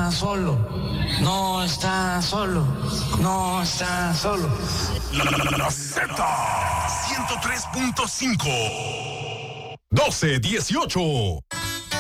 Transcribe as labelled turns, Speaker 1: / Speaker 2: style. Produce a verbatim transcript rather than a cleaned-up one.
Speaker 1: está solo, no está solo, no está solo.
Speaker 2: La, la, la Z ciento tres punto cinco doce dieciocho.